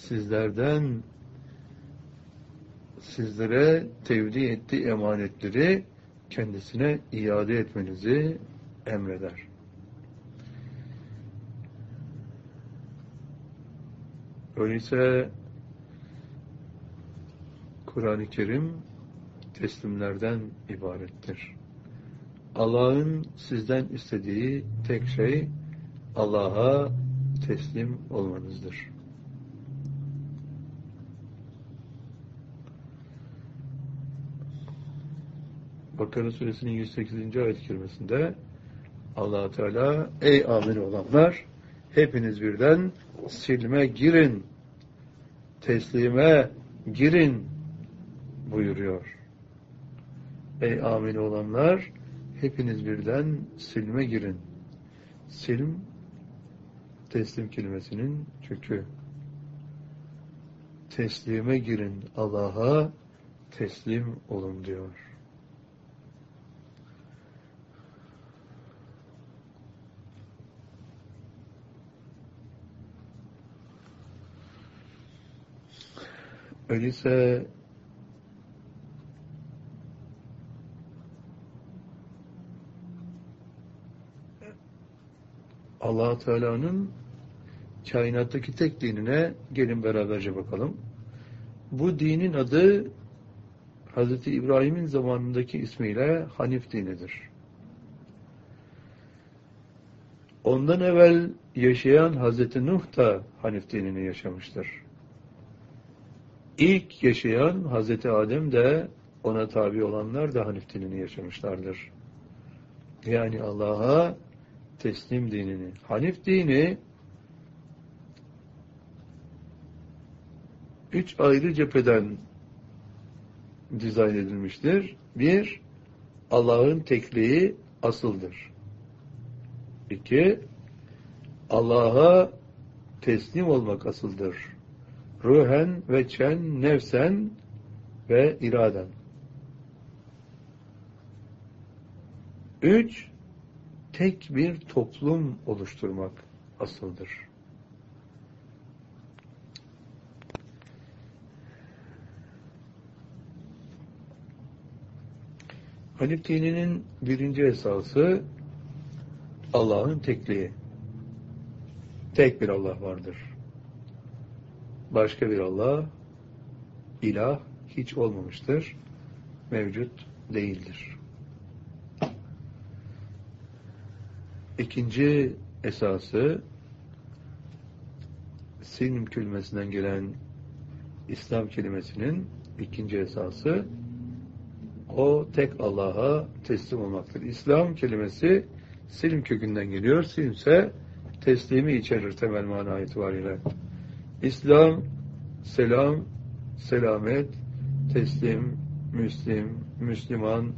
sizlere tevdi ettiği emanetleri kendisine iade etmenizi emreder. Öyleyse Kur'an-ı Kerim teslimlerden ibarettir. Allah'ın sizden istediği tek şey Allah'a teslim olmanızdır. Bakara suresinin 108. ayet-i kerimesinde Allah Teala ey amin olanlar hepiniz birden silme girin, teslime girin buyuruyor. Ey amin olanlar hepiniz birden silme girin. Silm teslim kelimesinin kökü. Teslime girin, Allah'a teslim olun diyor. Öyleyse Allah Teala'nın kainattaki tek dinine gelin beraberce bakalım. Bu dinin adı Hz. İbrahim'in zamanındaki ismiyle Hanif dinidir. Ondan evvel yaşayan Hz. Nuh da Hanif dinini yaşamıştır. İlk yaşayan Hz. Adem de ona tabi olanlar da Hanif dinini yaşamışlardır. Yani Allah'a teslim dinini. Hanif dini 3 ayrı cepheden dizayn edilmiştir. 1. Allah'ın tekliği asıldır. 2. Allah'a teslim olmak asıldır. Ruhen ve çen, nefsen ve iraden. 3. Tek bir toplum oluşturmak asıldır. Hanif dininin birinci esası Allah'ın tekliği. Tek bir Allah vardır. Başka bir Allah, ilah hiç olmamıştır. Mevcut değildir. İkinci esası silm kelimesinden gelen İslam kelimesinin ikinci esası o tek Allah'a teslim olmaktır. İslam kelimesi silm kökünden geliyor. Silm ise teslimi içerir temel mana itibariyle. İslam, selam, selamet, teslim, müslim, müslüman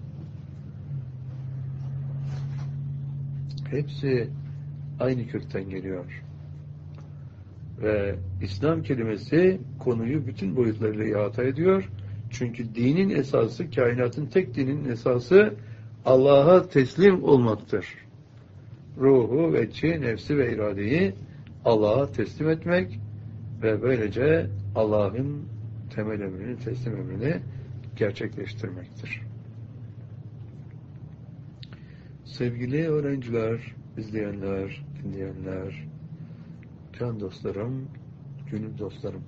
hepsi aynı kökten geliyor. Ve İslam kelimesi konuyu bütün boyutlarıyla ihata ediyor. Çünkü dinin esası, kainatın tek dininin esası Allah'a teslim olmaktır. Ruhu, vecci, nefsi ve iradeyi Allah'a teslim etmek ve böylece Allah'ın temel emrini, teslim emrini gerçekleştirmektir. Sevgili öğrenciler, izleyenler, dinleyenler, can dostlarım, gönül dostlarım.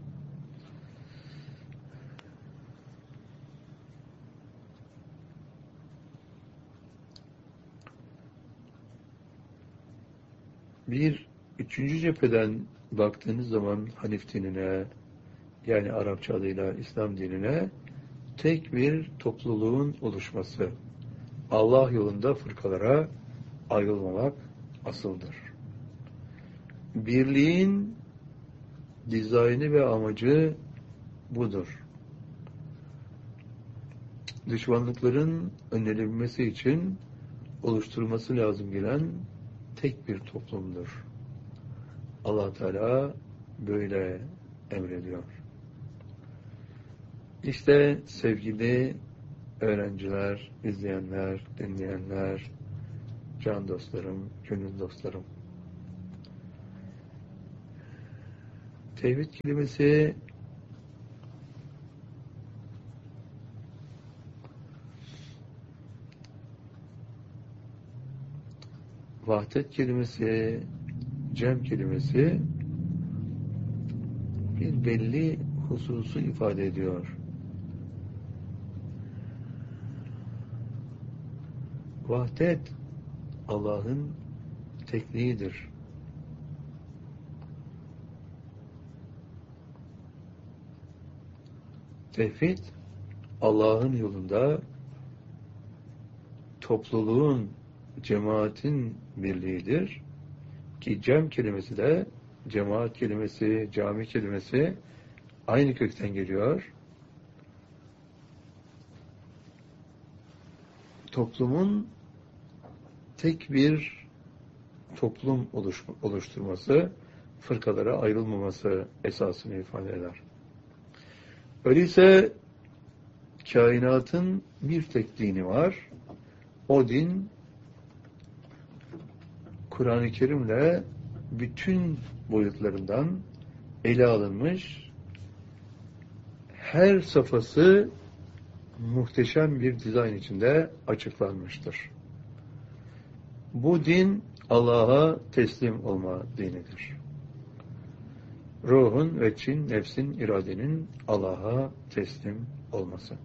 Bir üçüncü cepheden baktığınız zaman Hanif dinine, yani Arapça adıyla İslam dinine tek bir topluluğun oluşması, Allah yolunda fırkalara ayrılmamak asıldır. Birliğin dizaynı ve amacı budur. Düşmanlıkların önlenebilmesi için oluşturulması lazım gelen tek bir toplumdur. Allah Teala böyle emrediyor. İşte sevgili öğrenciler, izleyenler, dinleyenler, can dostlarım, gönül dostlarım. Tevhid kelimesi vahdet kelimesi, cem kelimesi bir belli hususu ifade ediyor. Vahdet Allah'ın tekliğidir. Tevhid Allah'ın yolunda topluluğun, cemaatin birliğidir. Ki cem kelimesi de, cemaat kelimesi, cami kelimesi aynı kökten geliyor. Toplumun tek bir toplum oluşturması, fırkalara ayrılmaması esasını ifade eder. Öyleyse kainatın bir tek dini var. O din Kur'an-ı Kerim'le bütün boyutlarından ele alınmış, her safhası muhteşem bir dizayn içinde açıklanmıştır. Bu din Allah'a teslim olma dinidir. Ruhun, veçin, nefsin, iradenin Allah'a teslim olması.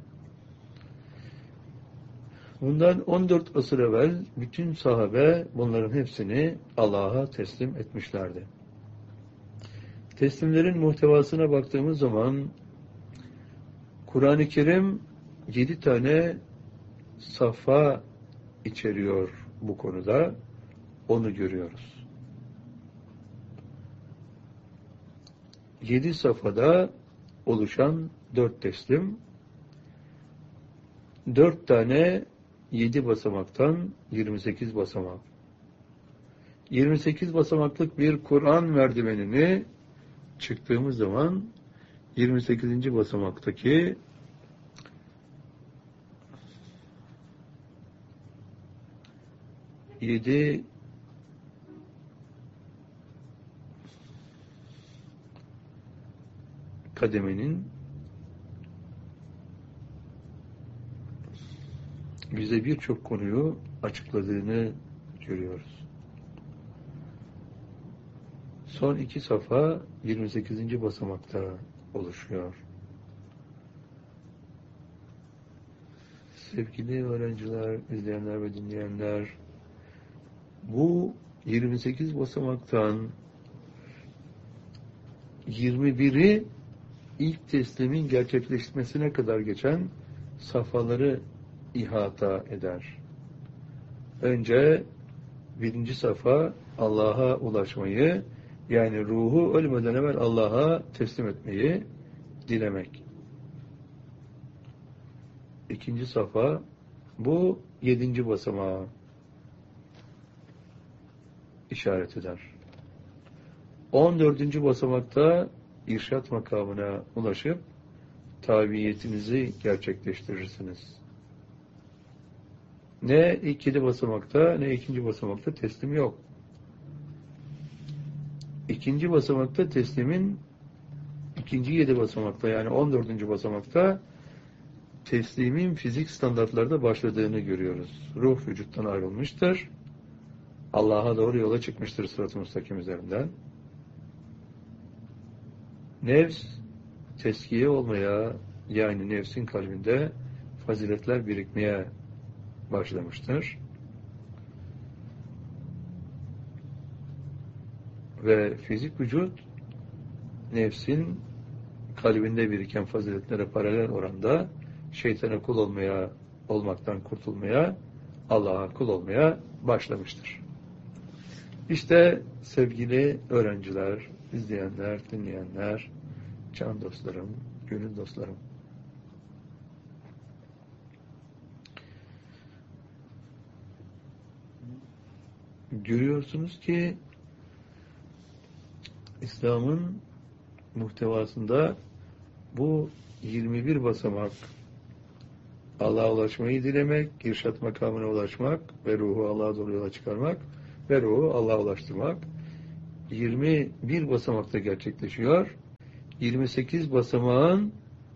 Bundan 14 asır evvel bütün sahabe bunların hepsini Allah'a teslim etmişlerdi. Teslimlerin muhtevasına baktığımız zaman Kur'an-ı Kerim 7 tane safha içeriyor bu konuda. Onu görüyoruz. 7 safhada oluşan 4 teslim, 4 tane 7 basamaktan 28 basamak. 28 basamaklık bir Kur'an merdivenini çıktığımız zaman 28. basamaktaki yedi kademenin bize birçok konuyu açıkladığını görüyoruz. Son 2 safa 28. basamakta oluşuyor. Sevgili öğrenciler, izleyenler ve dinleyenler, bu 28 basamaktan 21'i ilk teslimin gerçekleşmesine kadar geçen safhaları ihata eder. Önce 1. safa Allah'a ulaşmayı, yani ruhu ölmeden evvel Allah'a teslim etmeyi dilemek. 2. safa bu 7. basamağa işaret eder. 14. basamakta irşat makamına ulaşıp tabiyetinizi gerçekleştirirsiniz. Ne ilk 7 basamakta ne 2. basamakta teslim yok. 2. basamakta teslimin 2. 7 basamakta, yani 14. basamakta teslimin fizik standartlarda başladığını görüyoruz. Ruh vücuttan ayrılmıştır. Allah'a doğru yola çıkmıştır sırat-ı müstakim üzerinden. Nefs teskiye olmaya, yani nefsin kalbinde faziletler birikmeye başlamıştır. Ve fizik vücut nefsin kalbinde biriken faziletlere paralel oranda şeytana kul olmaktan kurtulmaya, Allah'a kul olmaya başlamıştır. İşte sevgili öğrenciler, izleyenler, dinleyenler, can dostlarım, gönül dostlarım. Görüyorsunuz ki İslam'ın muhtevasında bu 21 basamak, Allah'a ulaşmayı dilemek, irşat makamına ulaşmak ve ruhu Allah'a doğru yola çıkarmak ve ruhu Allah'a ulaştırmak. 21 basamakta gerçekleşiyor. 28 basamağın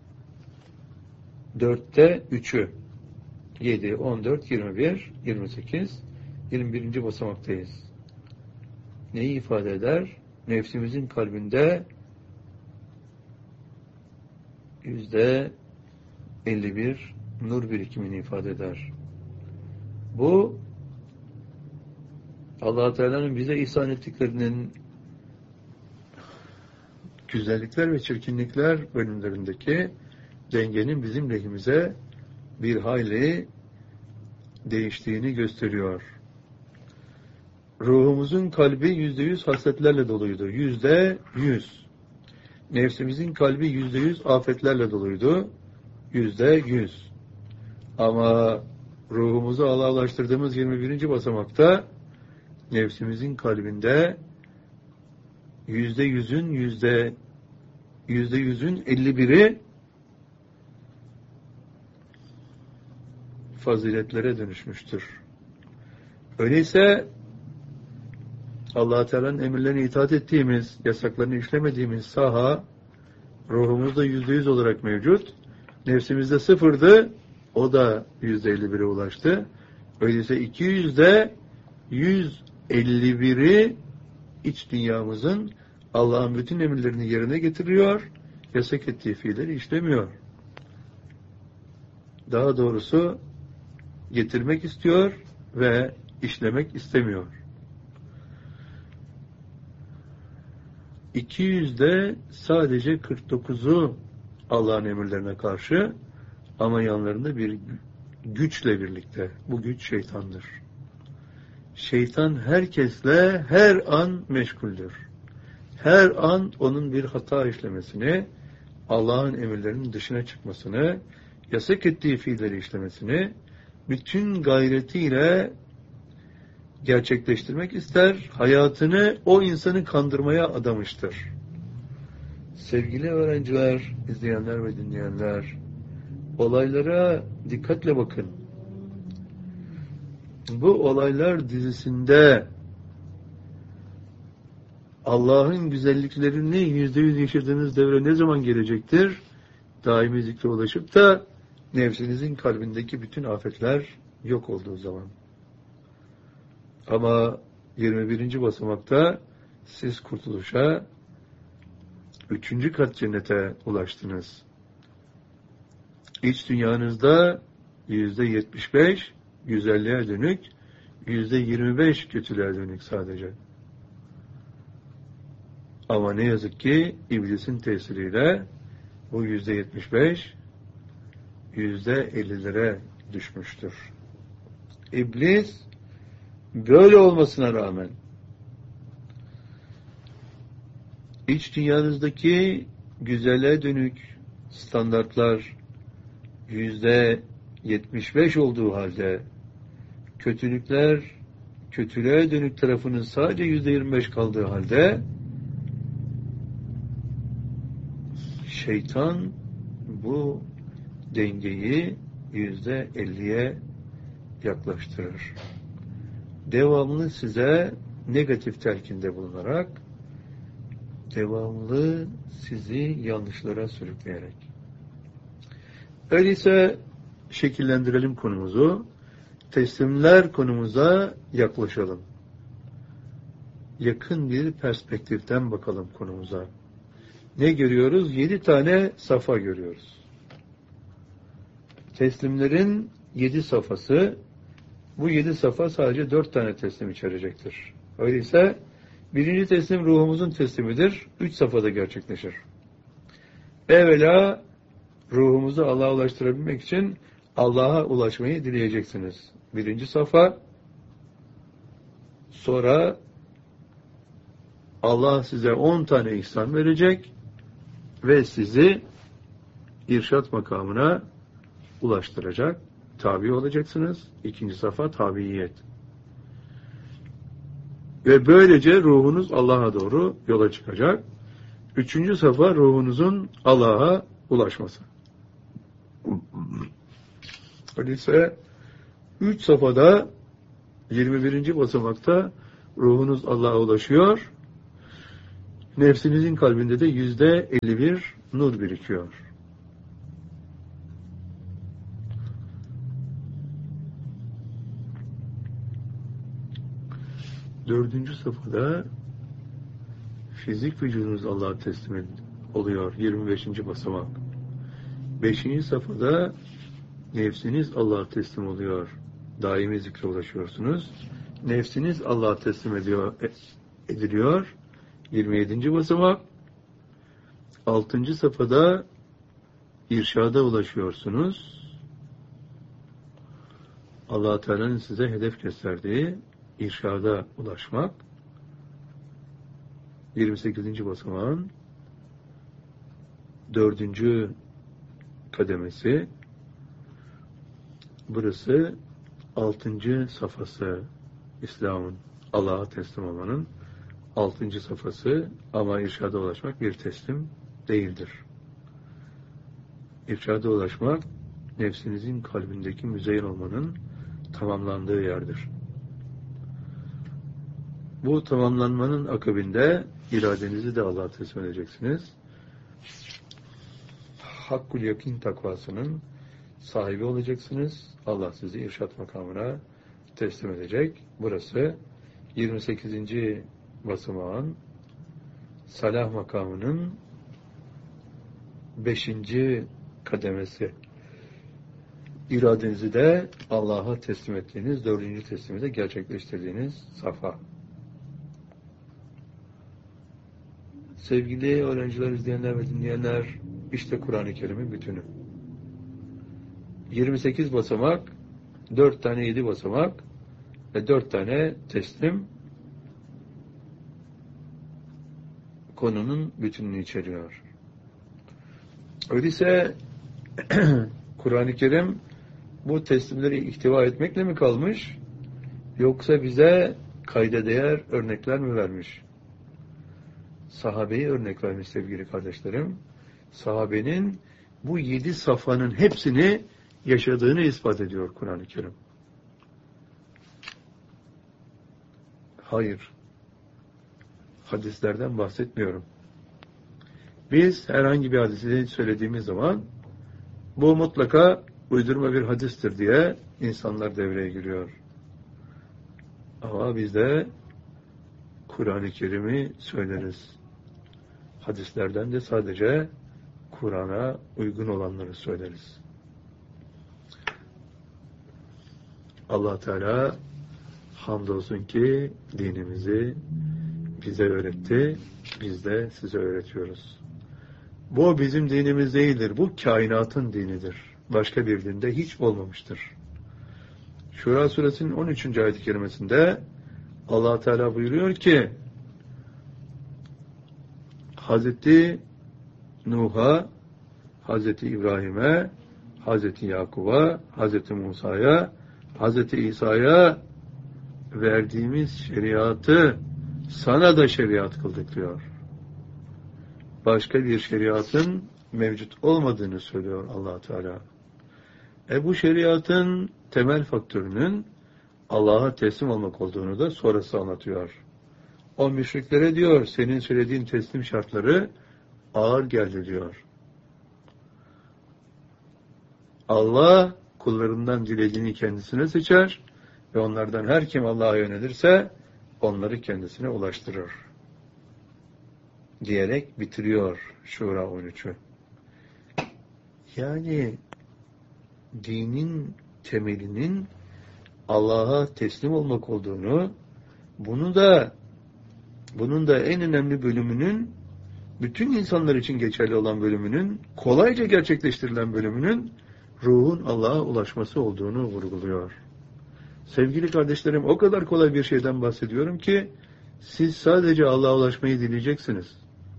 4'te 3'ü. 7, 14, 21, 28, 21. basamaktayız. Neyi ifade eder? Nefsimizin kalbinde %51 nur birikimini ifade eder. Bu Allah-u Teala'nın bize ihsan ettiklerinin güzellikler ve çirkinlikler bölümlerindeki dengenin bizim lehimize bir hayli değiştiğini gösteriyor. Ruhumuzun kalbi %100 hasletlerle doluydu. %100. Nefsimizin kalbi %100 afetlerle doluydu. %100. Ama ruhumuzu Allah'a ulaştırdığımız 21. basamakta nefsimizin kalbinde %100'ün %51'i faziletlere dönüşmüştür. Öyleyse Allah-u Teala'nın emirlerine itaat ettiğimiz, yasaklarını işlemediğimiz saha ruhumuzda %100 olarak mevcut. Nefsimizde sıfırdı, o da %51'e ulaştı. Öyleyse 200'de 151'i iç dünyamızın Allah'ın bütün emirlerini yerine getiriyor, yasak ettiği fiilleri işlemiyor. Daha doğrusu getirmek istiyor ve işlemek istemiyor. 200'de sadece 49'u Allah'ın emirlerine karşı ama yanlarında bir güçle birlikte. Bu güç şeytandır. Şeytan herkesle her an meşguldür. Her an onun bir hata işlemesini, Allah'ın emirlerinin dışına çıkmasını, yasak ettiği fiilleri işlemesini bütün gayretiyle gerçekleştirmek ister. Hayatını o insanı kandırmaya adamıştır. Sevgili öğrenciler, izleyenler ve dinleyenler, olaylara dikkatle bakın. Bu olaylar dizisinde Allah'ın güzelliklerini %100 yaşadığınız devre ne zaman gelecektir? Daimi zikre ulaşıp da nefsinizin kalbindeki bütün afetler yok olduğu zaman. Ama 21. basamakta siz kurtuluşa 3. kat cennete ulaştınız. İç dünyanızda %75 güzelliğe dönük, %25 kötülüğe dönük sadece. Ama ne yazık ki iblisin tesiriyle bu %75 %50'lere düşmüştür. İblis böyle olmasına rağmen iç dünyanızdaki güzele dönük standartlar %75 olduğu halde kötülüğe dönük tarafının sadece %25 kaldığı halde şeytan bu dengeyi %50'ye yaklaştırır. Devamlı size negatif telkinde bulunarak, devamlı sizi yanlışlara sürükleyerek. Öyleyse şekillendirelim konumuzu. Teslimler konumuza yaklaşalım. Yakın bir perspektiften bakalım konumuza. Ne görüyoruz? 7 tane safa görüyoruz. Teslimlerin 7 safhası, bu 7 safa sadece 4 tane teslim içerecektir. Öyleyse birinci teslim ruhumuzun teslimidir. 3 safhada gerçekleşir. Evvela ruhumuzu Allah'a ulaştırabilmek için Allah'a ulaşmayı dileyeceksiniz. Birinci safa. Sonra Allah size 10 tane ihsan verecek ve sizi irşat makamına ulaştıracak. Tabi olacaksınız. İkinci safa tabiyet. Ve böylece ruhunuz Allah'a doğru yola çıkacak. Üçüncü safa ruhunuzun Allah'a ulaşması. Öyleyse 3 safhada 21. basamakta ruhunuz Allah'a ulaşıyor. Nefsinizin kalbinde de %51 nur birikiyor. Dördüncü safhada fizik vücudunuz Allah'a teslim oluyor. 25. basamak. 5. safhada nefsiniz Allah'a teslim oluyor. Daimi zikre ulaşıyorsunuz. Nefsiniz Allah'a teslim ediliyor. 27. basamak. 6. safhada irşada ulaşıyorsunuz. Allah-u Teala'nın size hedef gösterdiği irşada ulaşmak. 28. basamağın 4. kademesi. Burası 6. safhası İslam'ın, Allah'a teslim olmanın 6. safhası, ama irşada ulaşmak bir teslim değildir. İrşada ulaşmak nefsinizin kalbindeki müzeyyen olmanın tamamlandığı yerdir. Bu tamamlanmanın akabinde iradenizi de Allah'a teslim edeceksiniz. Hakkul yakin takvasının sahibi olacaksınız. Allah sizi irşat makamına teslim edecek. Burası 28. basamağın salah makamının 5. kademesi. İradenizi de Allah'a teslim ettiğiniz 4. teslimde gerçekleştirdiğiniz safha. Sevgili öğrenciler, izleyenler ve dinleyenler, işte Kur'an-ı Kerim'in bütünü. 28 basamak, 4 tane 7 basamak ve 4 tane teslim konunun bütününü içeriyor. Öyleyse Kur'an-ı Kerim bu teslimleri ihtiva etmekle mi kalmış, yoksa bize kayda değer örnekler mi vermiş? Sahabeyi örnek vermiş sevgili kardeşlerim. Sahabenin bu 7 safhanın hepsini yaşadığını ispat ediyor Kur'an-ı Kerim. Hayır. Hadislerden bahsetmiyorum. Biz herhangi bir hadisi söylediğimiz zaman bu mutlaka uydurma bir hadistir diye insanlar devreye giriyor. Ama biz de Kur'an-ı Kerim'i söyleriz. Hadislerden de sadece Kur'an'a uygun olanları söyleriz. Allah Teala hamdolsun ki dinimizi bize öğretti, biz de size öğretiyoruz. Bu bizim dinimiz değildir, bu kainatın dinidir. Başka bir dinde hiç olmamıştır. Şura suresinin 13. ayet-i kerimesinde Allah Teala buyuruyor ki, Hazreti Nuh'a, Hazreti İbrahim'e, Hazreti Yakub'a, Hazreti Musa'ya, Hazreti İsa'ya verdiğimiz şeriatı sana da şeriat kıldık diyor. Başka bir şeriatın mevcut olmadığını söylüyor Allah Teala. Bu şeriatın temel faktörünün Allah'a teslim olmak olduğunu da sonrası anlatıyor. O müşriklere diyor, senin söylediğin teslim şartları ağır geldi diyor. Allah kullarından dilediğini kendisine seçer ve onlardan her kim Allah'a yönelirse onları kendisine ulaştırır diyerek bitiriyor Şura 13'ü. Yani dinin temelinin Allah'a teslim olmak olduğunu, bunun da en önemli bölümünün, bütün insanlar için geçerli olan bölümünün, kolayca gerçekleştirilen bölümünün ruhun Allah'a ulaşması olduğunu vurguluyor. Sevgili kardeşlerim, o kadar kolay bir şeyden bahsediyorum ki siz sadece Allah'a ulaşmayı dileyeceksiniz.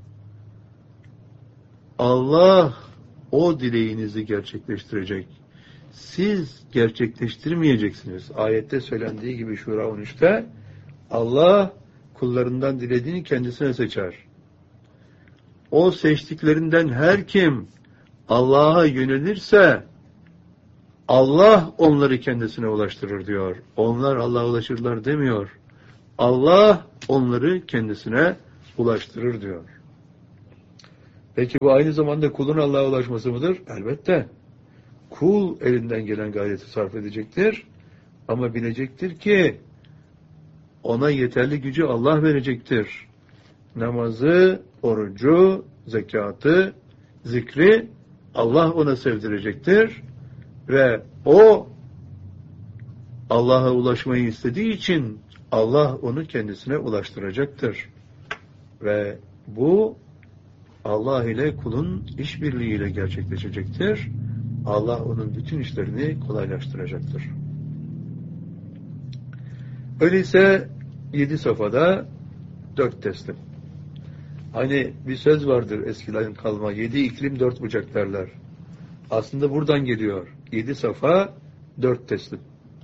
Allah o dileğinizi gerçekleştirecek. Siz gerçekleştirmeyeceksiniz. Ayette söylendiği gibi Şura 13'te Allah kullarından dilediğini kendisine seçer. O seçtiklerinden her kim Allah'a yönelirse Allah onları kendisine ulaştırır diyor. Onlar Allah'a ulaşırlar demiyor. Allah onları kendisine ulaştırır diyor. Peki bu aynı zamanda kulun Allah'a ulaşması mıdır? Elbette. Kul elinden gelen gayreti sarf edecektir. Ama bilecektir ki ona yeterli gücü Allah verecektir. Namazı, orucu, zekatı, zikri Allah ona sevdirecektir. Ve o Allah'a ulaşmayı istediği için Allah onu kendisine ulaştıracaktır. Ve bu Allah ile kulun işbirliğiyle gerçekleşecektir. Allah onun bütün işlerini kolaylaştıracaktır. Öyleyse 7 safhada 4 teslim. Hani bir söz vardır eskiden kalma, 7 iklim 4 bucak derler. Aslında buradan geliyor. 7 safa 4 teslim.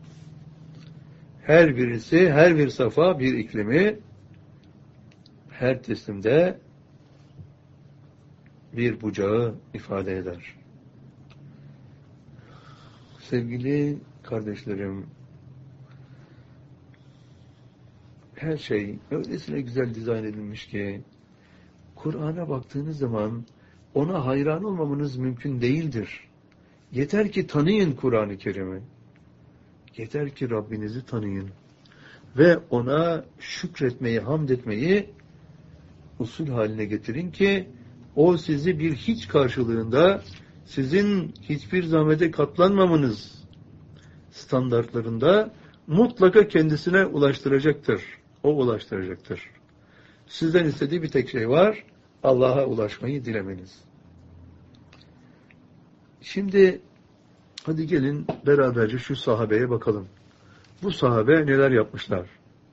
Her birisi, her bir safa bir iklimi, her teslimde bir bucağı ifade eder. Sevgili kardeşlerim, her şey öylesine güzel dizayn edilmiş ki, Kur'an'a baktığınız zaman ona hayran olmamanız mümkün değildir. Yeter ki tanıyın Kur'an-ı Kerim'i. Yeter ki Rabbinizi tanıyın. Ve ona şükretmeyi, hamd etmeyi usul haline getirin ki o sizi bir hiç karşılığında sizin hiçbir zahmete katlanmamanız standartlarında mutlaka kendisine ulaştıracaktır. O ulaştıracaktır. Sizden istediği bir tek şey var. Allah'a ulaşmayı dilemeniz. Şimdi hadi gelin beraberce şu sahabeye bakalım. Bu sahabe neler yapmışlar?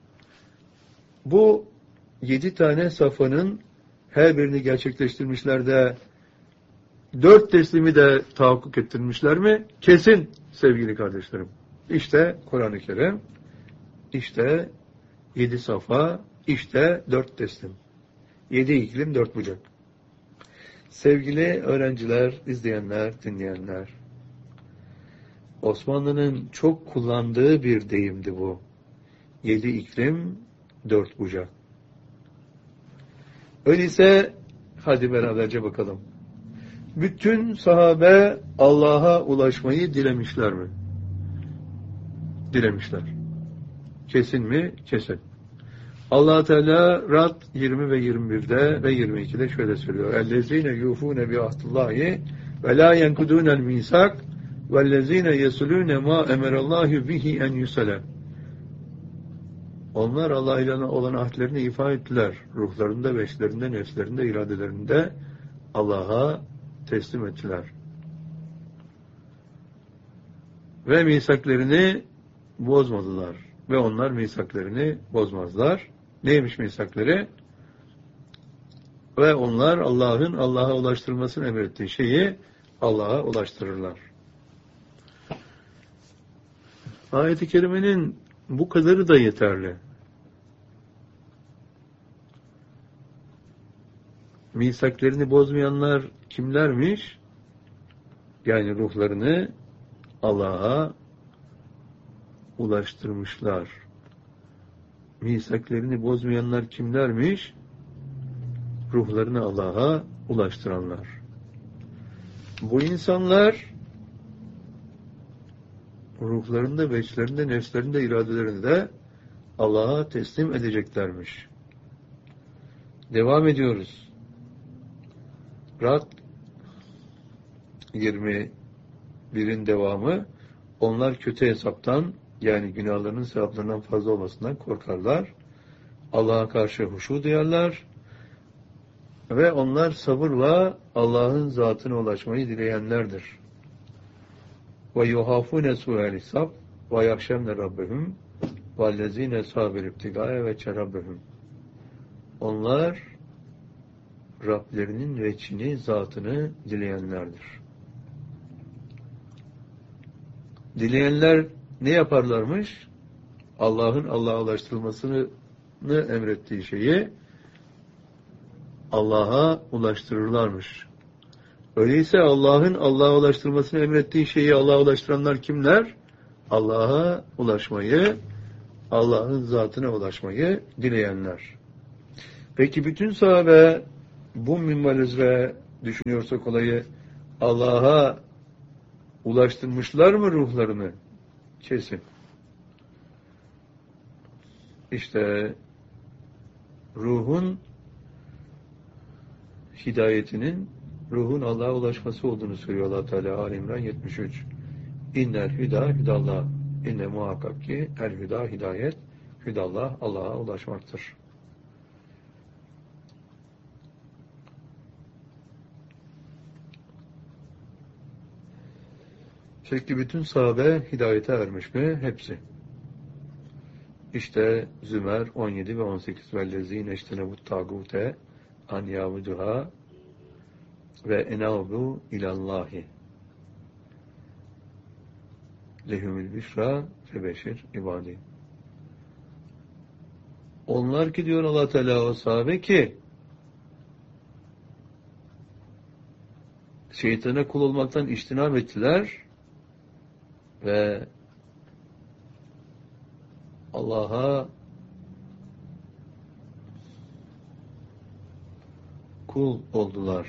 Bu 7 tane safhanın her birini gerçekleştirmişler de 4 teslimi de tahakkuk ettirmişler mi? Kesin sevgili kardeşlerim. İşte Kur'an-ı Kerim, işte 7 safha, işte 4 teslim. 7 iklim, 4 bucak. Sevgili öğrenciler, izleyenler, dinleyenler, Osmanlı'nın çok kullandığı bir deyimdi bu. 7 iklim, 4 bucak. Öyleyse hadi beraberce bakalım. Bütün sahabe Allah'a ulaşmayı dilemişler mi? Dilemişler. Kesin mi? Kesin. Allah Teala Rad 20 ve 21'de ve 22'de şöyle söylüyor. Ellezine yufune bi ahdillahi ve la yenkudunel misak vellezine yesulune ma emerallahu bihi en yusala. Onlar Allah ile olan ahdlerini ifa ettiler. Ruhlarında, beşlerinde, nefslerinde, iradelerinde Allah'a teslim ettiler. Ve misaklerini bozmadılar. Ve onlar misaklerini bozmazlar. Neymiş misakları? Ve onlar Allah'ın Allah'a ulaştırmasını emrettiği şeyi Allah'a ulaştırırlar. Ayet-i Kerime'nin bu kadarı da yeterli. Misaklerini bozmayanlar kimlermiş? Yani ruhlarını Allah'a ulaştırmışlar. Misaklerini bozmayanlar kimlermiş? Ruhlarını Allah'a ulaştıranlar. Bu insanlar ruhlarında, beçlerinde, nefslerinde, iradelerinde Allah'a teslim edeceklermiş. Devam ediyoruz. Rad 21'in devamı. Onlar kötü hesaptan, yani günahlarının sevaplarından fazla olmasından korkarlar. Allah'a karşı huşu duyarlar. Ve onlar sabırla Allah'ın zatına ulaşmayı dileyenlerdir. Ve yuhafune su'el hesab ve yakşemne rabbehum vellezine sabir ibtigâe ve çerabbehum. Onlar Rablerinin veçhini, zatını dileyenlerdir. Dileyenler ne yaparlarmış? Allah'ın Allah'a ulaştırılmasını emrettiği şeyi Allah'a ulaştırırlarmış. Öyleyse Allah'ın Allah'a ulaştırmasını emrettiği şeyi Allah'a ulaştıranlar kimler? Allah'a ulaşmayı, Allah'ın zatına ulaşmayı dileyenler. Peki bütün sahabe bu minval üzere düşünüyorsak olayı, Allah'a ulaştırmışlar mı ruhlarını? Kesin. İşte ruhun hidayetinin ruhun Allah'a ulaşması olduğunu söylüyor Allah Teala Ali İmran 73. İnnel hüda hüdallah. İnne muhakkak ki el hüda hidayet, hüdallah Allah'a ulaşmaktır. Peki bütün sahabe hidayete ermiş mi? Hepsi. İşte Zümer 17 ve 18 vellezine eştenebut tagute an yavuduha ve enabu ilallahi lehumül büşra febeşir ibadi. Onlar ki diyor Allah Teala o sahabe ki şeytana kul olmaktan içtinab ettiler ve Allah'a kul oldular.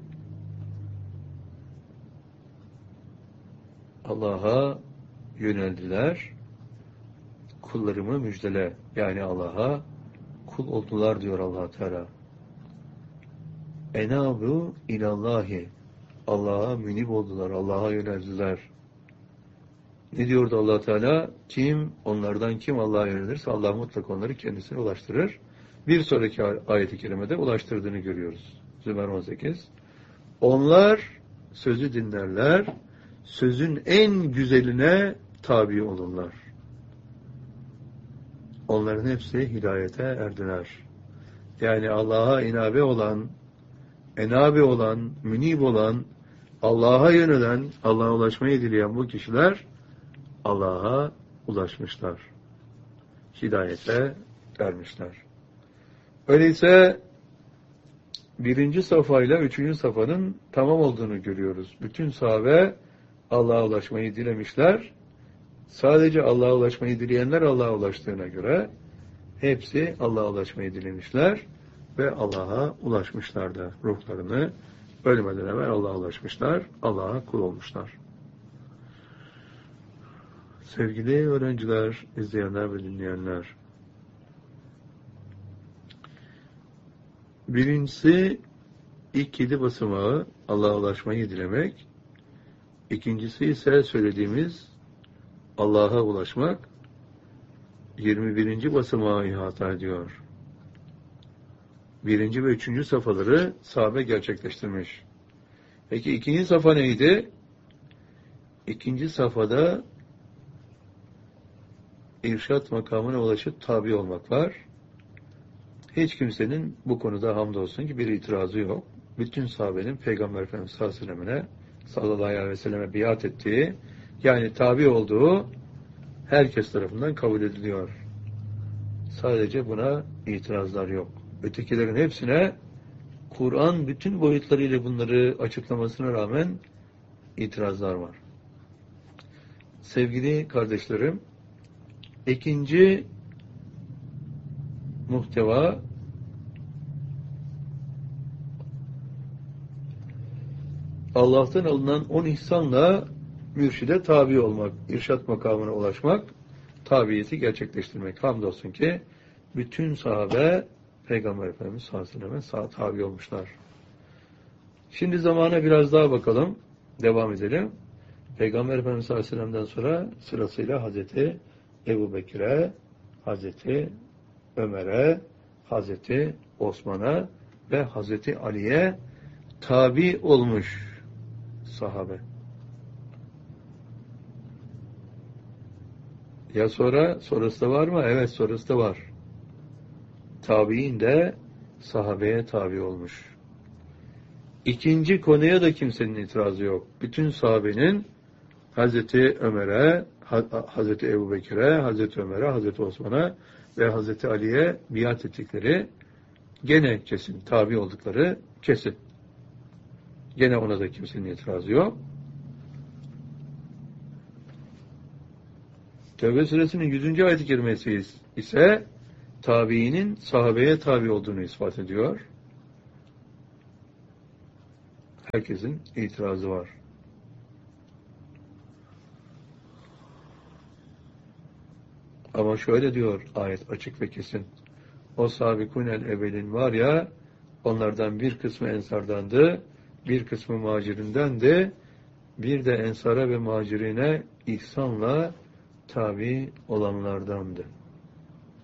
Allah'a yöneldiler. Kullarımı müjdele. Yani Allah'a kul oldular diyor Allah Teala. Enabu ilallahi. Allah'a münib oldular. Allah'a yöneldiler. Ne diyordu Allah Teala? Onlardan kim Allah'a yönelirse Allah mutlaka onları kendisine ulaştırır. Bir sonraki ayet-i kerimede ulaştırdığını görüyoruz. Zümer 18. Onlar sözü dinlerler, sözün en güzeline tabi olurlar. Onların hepsi hidayete erdiler. Yani Allah'a inabe olan, enabe olan, münib olan, Allah'a yönelen, Allah'a ulaşmayı dileyen bu kişiler Allah'a ulaşmışlar. Hidayete ermişler. Öyleyse 1. safhayla 3. safhanın tamam olduğunu görüyoruz. Bütün sahabe Allah'a ulaşmayı dilemişler. Sadece Allah'a ulaşmayı dileyenler Allah'a ulaştığına göre hepsi Allah'a ulaşmayı dilemişler ve Allah'a ulaşmışlar da ruhlarını ölmeden evvel Allah'a ulaşmışlar, Allah'a kul olmuşlar. Sevgili öğrenciler, izleyenler ve dinleyenler, birincisi ilk 7 basamağı Allah'a ulaşmayı dilemek, ikincisi ise söylediğimiz Allah'a ulaşmak 21. basamağı ihata ediyor. 1. ve 3. safhaları sahabe gerçekleştirmiş. Peki 2. safha neydi? 2. safhada irşat makamına ulaşıp tabi olmak var. Hiç kimsenin bu konuda hamdolsun ki bir itirazı yok. Bütün sahabenin Peygamber Efendimiz sallallahu aleyhi ve selleme biat ettiği, yani tabi olduğu herkes tarafından kabul ediliyor. Sadece buna itirazlar yok. Ötekilerin hepsine Kur'an bütün boyutlarıyla bunları açıklamasına rağmen itirazlar var. Sevgili kardeşlerim, ikinci muhteva Allah'tan alınan 10 ihsanla mürşide tabi olmak, irşat makamına ulaşmak, tabiyeti gerçekleştirmek. Hamdolsun ki bütün sahabe Peygamber Efendimiz sallallahu aleyhi ve selleme tabi olmuşlar. Şimdi zamana biraz daha bakalım. Devam edelim. Peygamber Efendimiz sallallahu aleyhi ve sellem'den sonra sırasıyla Hazreti Ebu Bekir'e, Hazreti Ömer'e, Hazreti Osman'a ve Hazreti Ali'ye tabi olmuş sahabe. Ya sonrası da var mı? Evet, sonrası da var. Tabi'in de sahabeye tabi olmuş. İkinci konuya da kimsenin itirazı yok. Bütün sahabenin Hazreti Ömer'e, Hazreti Ebu Bekir'e, Hazreti Ömer'e, Hazreti Osman'a ve Hazreti Ali'ye biat ettikleri gene kesin, tabi oldukları kesin. Gene ona da kimsenin itirazı yok. Tevbe suresinin 100. ayet-i kerimesi ise tabiinin sahabeye tabi olduğunu ispat ediyor. herkesin itirazı var. Ama şöyle diyor ayet açık ve kesin. O sabikunel evvelin var ya, onlardan bir kısmı ensardandı, bir kısmı muhacirindendi, bir de ensara ve muhacirine ihsanla tabi olanlardandı.